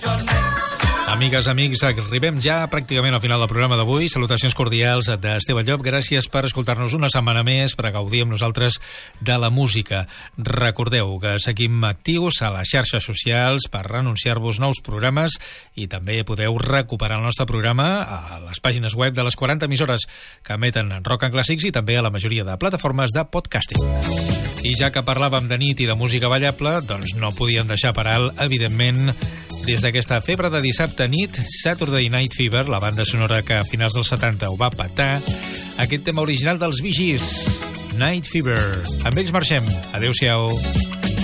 Amigues, amics, arribem ja pràcticament al final del programa d'avui. Salutacions cordials d'Esteve Llop. Gràcies per escoltar-nos una setmana més, per gaudir amb nosaltres de la música. Recordeu que seguim actius a les xarxes socials per anunciar-vos nous programes i també podeu recuperar el nostre programa a les pàgines web de les 40 emissores que emeten Rock and Classics i també a la majoria de plataformes de podcasting. I ja que parlàvem de nit i de música ballable, doncs no podíem deixar per alt, evidentment, des d'aquesta febre de dissabte nit, Saturday Night Fever, la banda sonora que a finals dels 70 ho va petar, aquest tema original dels Bee Gees, Night Fever. Amb ells marxem. Adéu-siau.